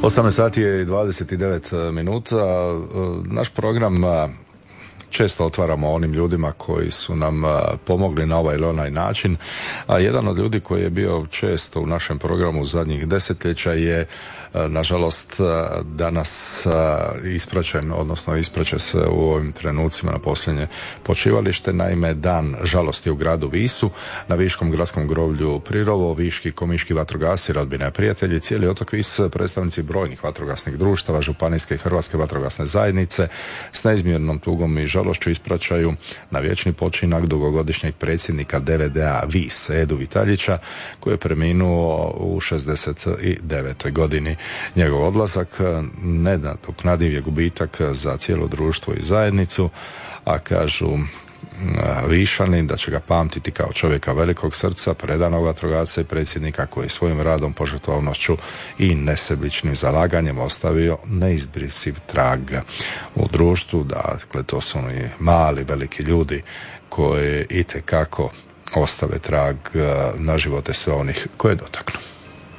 18 sati je i 29 minuta. Naš program često otvaramo onim ljudima koji su nam pomogli na ovaj ili onaj način, a jedan od ljudi koji je bio često u našem programu zadnjih desetljeća je nažalost danas ispraćen, odnosno ispraće se u ovim trenucima na posljednje počivalište. Naime, dan žalosti u gradu Visu, na Viškom gradskom groblju Prirovo, viški komiški vatrogasci, rodbina i prijatelji, cijeli otok Vis, predstavnici brojnih vatrogasnih društava, županijske i hrvatske vatrogasne zajednice s neizmjernom tugom i žalošću ispraćaju na vječni počinak dugogodišnjeg predsjednika DVD-a Vis, Edu Vitaljića, koji je preminuo u 69. godini. Njegov odlazak nenadoknadiv je gubitak za cijelo društvo i zajednicu, a kažu Višani da će ga pamtiti kao čovjeka velikog srca, predanog vatrogasca i predsjednika koji je svojim radom, požrtvovnošću i nesebičnim zalaganjem ostavio neizbrisiv trag u društvu. Dakle, to su oni mali, veliki ljudi koji itekako ostave trag na živote sve onih koje dotaknu.